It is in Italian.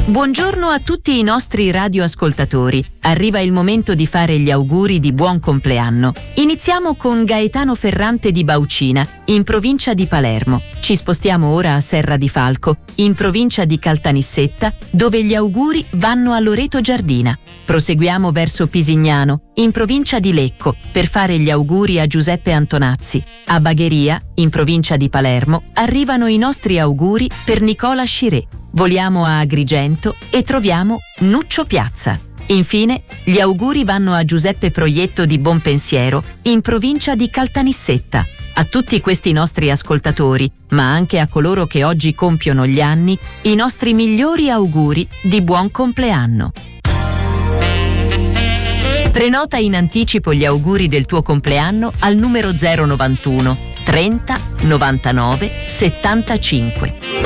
Buongiorno a tutti i nostri radioascoltatori. Arriva il momento di fare gli auguri di buon compleanno. Iniziamo con Gaetano Ferrante di Baucina, in provincia di Palermo. Ci spostiamo ora a Serra di Falco, in provincia di Caltanissetta, dove gli auguri vanno a Loreto Giardina. Proseguiamo verso Pisignano, in provincia di Lecco, per fare gli auguri a Giuseppe Antonazzi. A Bagheria, in provincia di Palermo, arrivano i nostri auguri per Nicola Scirè. Voliamo a Agrigento e troviamo Nuccio Piazza. Infine, gli auguri vanno a Giuseppe Proietto di Bonpensiero, in provincia di Caltanissetta. A tutti questi nostri ascoltatori, ma anche a coloro che oggi compiono gli anni, i nostri migliori auguri di buon compleanno. Prenota in anticipo gli auguri del tuo compleanno al numero 091 30 99 75.